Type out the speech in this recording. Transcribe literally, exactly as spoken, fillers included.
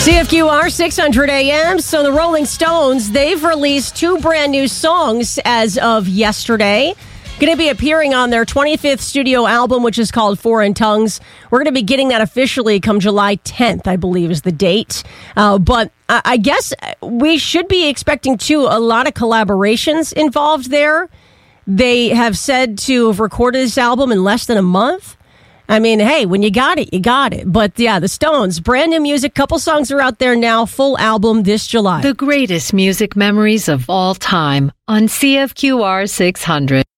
C F Q R six hundred A M. So the Rolling Stones, they've released two brand new songs as of yesterday. Going to be appearing on their twenty-fifth studio album, which is called Foreign Tongues. We're going to be getting that officially come July tenth, I believe is the date. Uh, but I, I guess we should be expecting, too, a lot of collaborations involved there. They have said to have recorded this album in less than a month. I mean, hey, when you got it, you got it. But yeah, the Stones, brand new music, couple songs are out there now, full album this July. The greatest music memories of all time on C F Q R six hundred.